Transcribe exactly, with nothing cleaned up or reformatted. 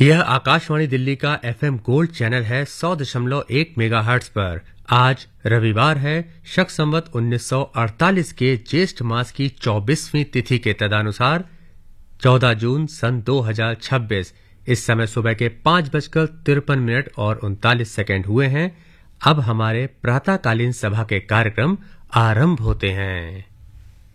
यह आकाशवाणी दिल्ली का FM gold channel है सौ दशमलव एक मेगाहर्ट्ज पर। आज रविवार है, शक संवत उन्नीस सौ अड़तालीस के ज्येष्ठ मास की चौबीसवीं तिथि के तदनुसार चौदह जून सन दो हजार छब्बीस। इस समय सुबह के पांच बजकर तिरपन मिनट और उनतालीस सेकंड हुए हैं। अब हमारे प्रातःकालीन सभा के कार्यक्रम आरंभ होते हैं।